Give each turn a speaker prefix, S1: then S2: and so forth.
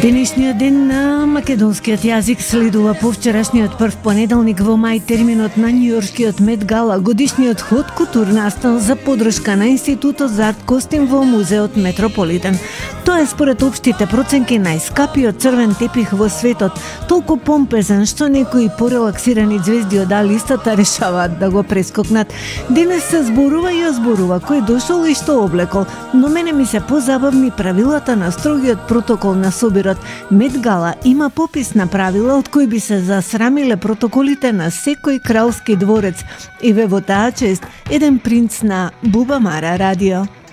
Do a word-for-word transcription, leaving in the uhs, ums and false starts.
S1: Денешниот ден на македонскиот јазик следува по вчерашниот прв понеделник во мај терминот на њујоршкиот Мет Гала, годишниот ход кутур настан за подршка на Институтот за арт костим во музеот Метрополитен. Тоа е според општите проценки најскапиот црвен тепих во светот, толку помпезен што некои порелаксирани звезди од А-листата решаваат да го прескокнат. Денес се зборува и озборува кој дошол и што облекол, но мене ми се позабавни правилата на строгиот протокол на собирот. Мет Гала има попис на правила од кои би се засрамиле протоколите на секој кралски дворец и ве во таа чест еден принц на Буба Мара радио.